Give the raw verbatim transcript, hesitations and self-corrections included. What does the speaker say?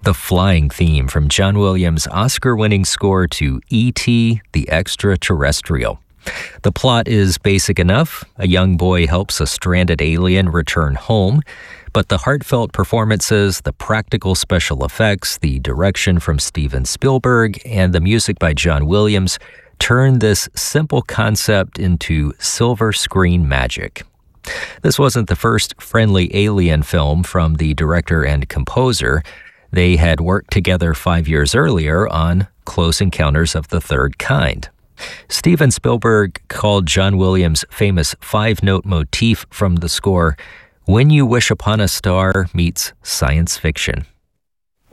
the flying theme from John Williams' Oscar-winning score to E T the Extraterrestrial. The plot is basic enough. A young boy helps a stranded alien return home, but the heartfelt performances, the practical special effects, the direction from Steven Spielberg, and the music by John Williams turn this simple concept into silver screen magic. This wasn't the first friendly alien film from the director and composer. They had worked together five years earlier on Close Encounters of the Third Kind. Steven Spielberg called John Williams' famous five-note motif from the score, "When You Wish Upon a Star Meets Science Fiction."